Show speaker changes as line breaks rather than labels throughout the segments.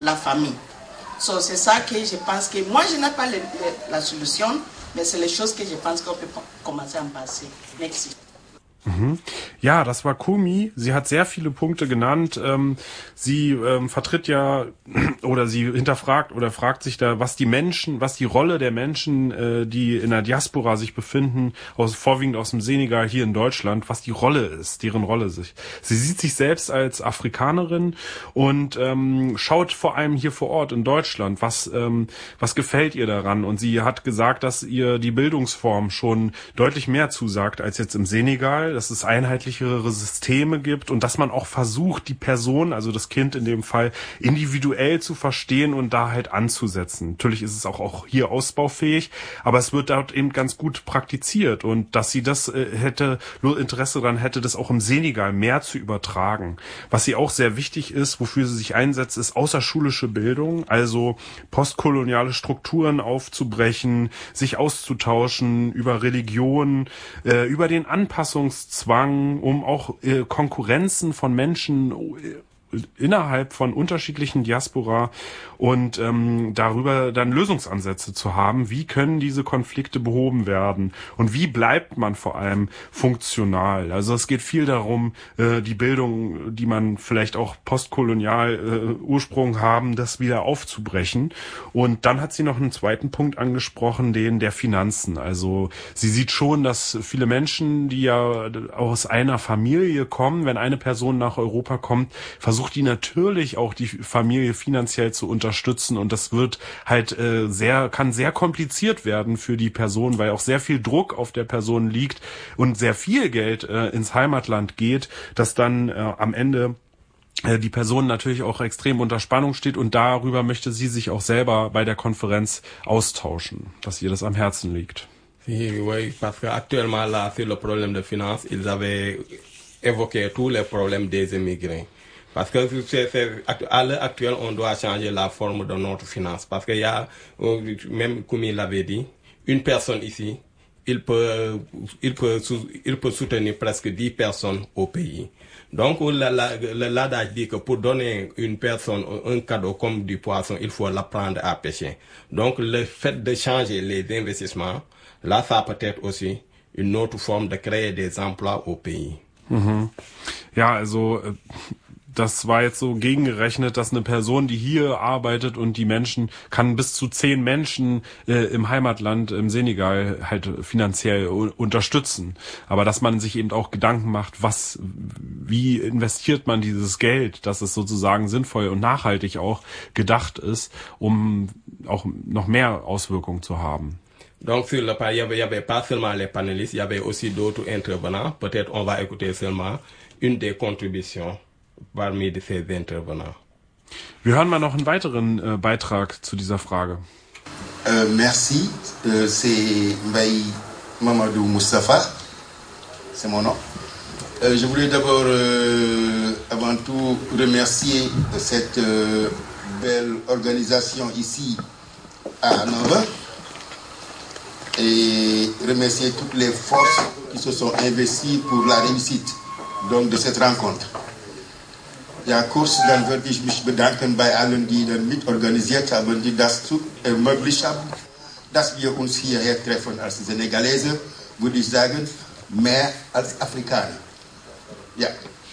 la famille. So, c'est ça que je pense que moi je n'ai pas la solution, mais c'est les choses que je pense qu'on peut commencer à en passer. Merci.
Ja, das war Kumi. Sie hat sehr viele Punkte genannt. Sie vertritt ja oder sie hinterfragt oder fragt sich da, was die Rolle der Menschen, die in der Diaspora sich befinden, vorwiegend aus dem Senegal hier in Deutschland, was die Rolle ist, deren Rolle sich. Sie sieht sich selbst als Afrikanerin und schaut vor allem hier vor Ort in Deutschland, was gefällt ihr daran. Und sie hat gesagt, dass ihr die Bildungsform schon deutlich mehr zusagt als jetzt im Senegal, dass es einheitlichere Systeme gibt und dass man auch versucht, die Person, also das Kind in dem Fall, individuell zu verstehen und da halt anzusetzen. Natürlich ist es auch hier ausbaufähig, aber es wird dort eben ganz gut praktiziert und dass sie das Interesse daran hätte, das auch im Senegal mehr zu übertragen. Was sie auch sehr wichtig ist, wofür sie sich einsetzt, ist außerschulische Bildung, also postkoloniale Strukturen aufzubrechen, sich auszutauschen über Religion, über den Anpassungszwang, um auch Konkurrenzen von Menschen innerhalb von unterschiedlichen Diaspora und darüber dann Lösungsansätze zu haben. Wie können diese Konflikte behoben werden und wie bleibt man vor allem funktional? Also es geht viel darum, die Bildung, die man vielleicht auch postkolonial Ursprung haben, das wieder aufzubrechen. Und dann hat sie noch einen zweiten Punkt angesprochen, den der Finanzen. Also sie sieht schon, dass viele Menschen, die ja aus einer Familie kommen, wenn eine Person nach Europa kommt, versucht die natürlich auch die Familie finanziell zu unterstützen und das wird halt kann sehr kompliziert werden für die Person, weil auch sehr viel Druck auf der Person liegt und sehr viel Geld ins Heimatland geht, dass dann am Ende die Person natürlich auch extrem unter Spannung steht und darüber möchte sie sich auch selber bei der Konferenz austauschen, dass ihr das am Herzen liegt.
Oui, parce que actuellement là sur le problème de finance, ils avaient évoqué tous les problèmes des immigrés. Parce que à l'heure actuelle, on doit changer la forme de notre finance. Parce qu'il y a, même comme il l'avait dit, une personne ici, il peut soutenir presque 10 personnes au pays. Donc, l'adage dit que pour donner une personne un cadeau comme du poisson, il faut l'apprendre à pêcher. Donc, le fait de changer les investissements, là, ça peut être aussi une autre forme de créer des emplois au pays.
Mhm. Ja, also das war jetzt so gegengerechnet, dass eine Person, die hier arbeitet und die Menschen, kann bis zu 10 Menschen im Heimatland, im Senegal, halt finanziell unterstützen. Aber dass man sich eben auch Gedanken macht, wie investiert man dieses Geld, dass es sozusagen sinnvoll und nachhaltig auch gedacht ist, um auch noch mehr Auswirkungen zu haben.
Donc sur le panel, il y avait pas seulement les panélistes, il y avait aussi d'autres intervenants. Peut-être on va écouter seulement une des contributions parmi ces intervenants.
Wir hören mal noch einen weiteren Beitrag zu dieser Frage.
Merci, c'est Mbaye Mamadou Moustapha, c'est mon nom. Je voulais d'abord, avant tout, remercier cette belle organisation ici à Hanover et remercier toutes les forces qui se sont investies pour la réussite donc, de cette rencontre. Ja, kurz, dann würde ich mich bedanken bei allen, die dann mitorganisiert haben, die das ermöglicht haben, dass wir uns hierher treffen als Senegalese, würde ich sagen, mehr als Afrikaner. Ja.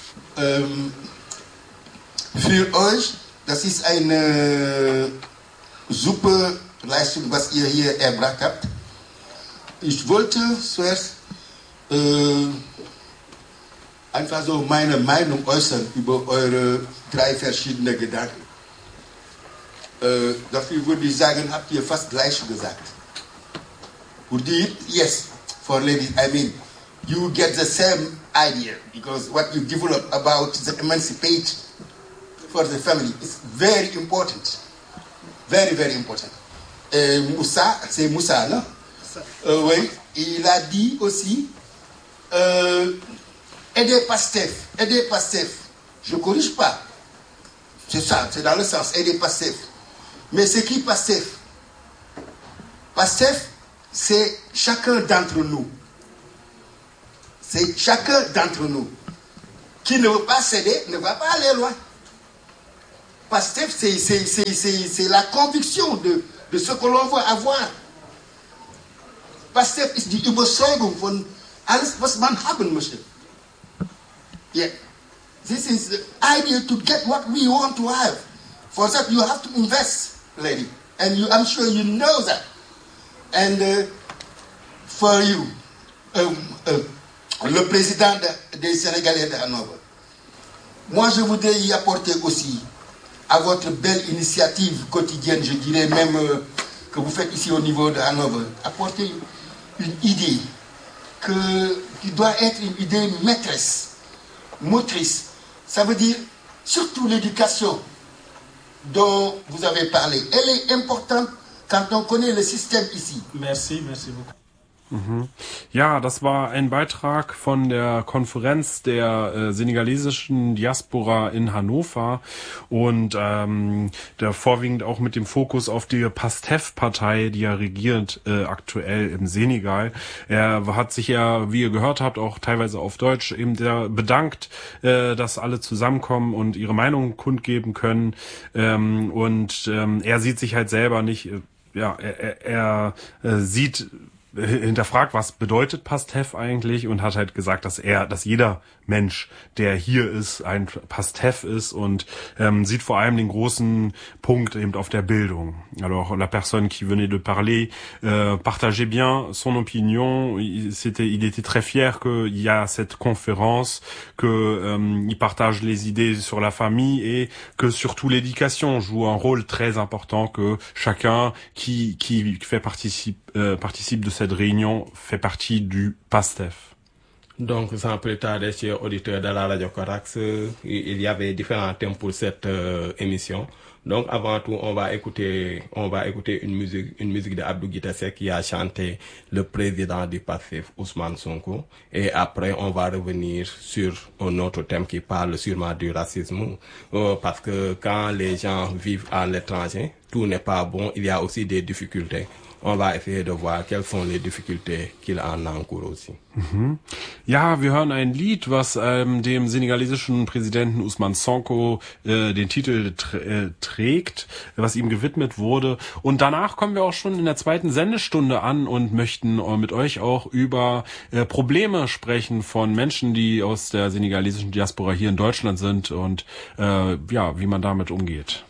Für euch, das ist eine super Leistung, was ihr hier erbracht habt. Ich wollte zuerst einfach so meine Meinung äußern über eure 3 verschiedene Gedanken. Dafür würde ich sagen, habt ihr fast gleich gesagt. Who did? Yes, for ladies, I mean, you get the same idea because what you develop about the emancipation for the family is very important. Very, very important. Moussa, c'est Moussa, non? Oui, il a dit aussi aider Pastef. Je ne corrige pas. C'est ça, c'est dans le sens aider Pastef. Mais c'est qui Pastef? Pastef, c'est chacun d'entre nous. C'est chacun d'entre nous. Qui ne veut pas céder ne va pas aller loin. Pastef, c'est la conviction de ce que l'on veut avoir. Pastef ist die Überzeugung von alles, was man haben möchte. Yeah. This is the idea to get what we want to have. For that, you have to invest, lady. And I'm sure you know that. And for you, le président des Sénégalais de Hanovre, moi je voudrais y apporter aussi à votre belle initiative quotidienne, je dirais même que vous faites ici au niveau de Hanovre, apporter une idée qui doit être une idée maîtresse, motrice. Ça veut dire surtout l'éducation dont vous avez parlé. Elle est importante quand on connaît le système ici.
Merci beaucoup.
Ja, das war ein Beitrag von der Konferenz der senegalesischen Diaspora in Hannover und der vorwiegend auch mit dem Fokus auf die PASTEF-Partei, die ja regiert aktuell im Senegal. Er hat sich ja, wie ihr gehört habt, auch teilweise auf Deutsch eben sehr bedankt, dass alle zusammenkommen und ihre Meinung kundgeben können und er sieht sich halt selber nicht, er sieht hinterfragt, was bedeutet PASTEF eigentlich und hat halt gesagt, dass jeder Mensch, der hier ist, ein PASTEF ist und sieht vor allem den großen Punkt eben auf der Bildung. Alors la personne qui venait de parler partageait bien son opinion. Il était très fier qu'il y a cette conférence, que il partage les idées sur la famille et que surtout l'éducation joue un rôle très important, que chacun qui participe de cette réunion fait partie du PASTEF.
Donc, sans plus tarder, chers auditeurs de la Radio Corax, il y avait différents thèmes pour cette émission. Donc, avant tout, on va écouter une musique de Abdou Guitassé qui a chanté le président du PASTEF, Ousmane Sonko. Et après, on va revenir sur un autre thème qui parle sûrement du racisme. Parce que quand les gens vivent à l'étranger, tout n'est pas bon, il y a aussi des difficultés. On va essayer de voir quelles sont les difficultés qu'il en encourt aussi.
Ja, wir hören ein Lied, was dem senegalesischen Präsidenten Ousmane Sonko den Titel trägt, was ihm gewidmet wurde. Und danach kommen wir auch schon in der zweiten Sendestunde an und möchten mit euch auch über Probleme sprechen von Menschen, die aus der senegalesischen Diaspora hier in Deutschland sind und wie man damit umgeht.